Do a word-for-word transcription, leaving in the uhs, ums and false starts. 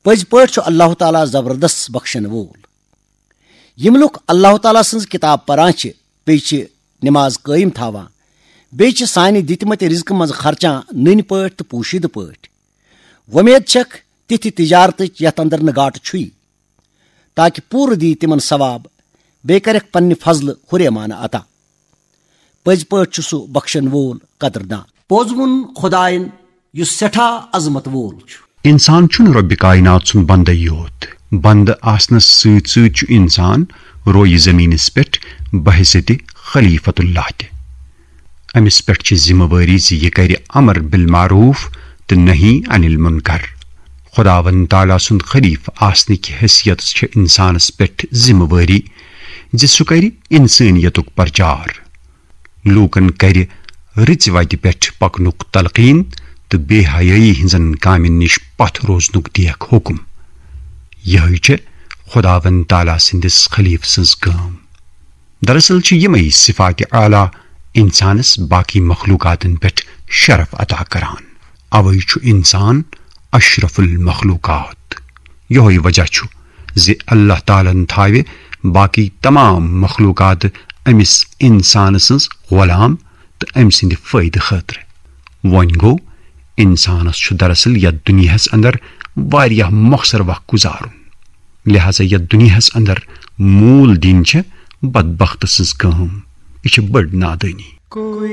पज पट अल्लाह ताला जबरदस्त बख्शन वोल। यम लुक अल्लाह ताला सज किताब परान बे नमाज कायम थावान बे सानि दितमत रिज्क मज खर्चान नन पट तो पोशीद पट। वमेद छक तिथ तिजारत यथ अंदर न गाट छुई ताकि पूर दी तिमन सवाब बे करक पन्ने फजल हुरेमान अता। पज पट सु बख्शन वोल कदरदान। पोज वुन खुदायन युस सेठा अजमत वोल। इंसान छुन रब्बि कायनात सुन बंद योत, बंद आसनस सत सत इंसान रोय जमीनस पे बहसत खलीफतुल्लाह ते। अमिस पे जिम्मेवारी ज यह कर अमर बिल मारूफ तो नहीं अनिल मुनकर। खुदावन ताला सुन खलीफ आसने की हैसियत इंसानस पे जिम्मेवारी ज सह कर इंसानियतुक प्रचार, लूकन कर रिच वत पे पकनुक तलकीन तो बेहयाई हिंजन कामिन निश पथ रोजनुक दियक हुकुम। यह खुदावन ताला सिंदिस खलीफ सज काम। दरअसल यमई सिफात आला इंसानस बाकी मखलूकातन पे शरफ अता करान। अवै इंसान अशरफुल मखलूकात। यह वजह ज अल्लाह तालन थावे बाकी तमाम मखलूकात अमिस इंसान सज गुलाम तो अम सिंद फायदे खतर। वन गो इंसानस दरअसल यथ दुनियास अंदर वारियाह मखसर वक्त गुजारुन, लिहाजा यथ दुनियास अंदर मूल दिन बदबख्त सज काम। यह बड़ नादानी।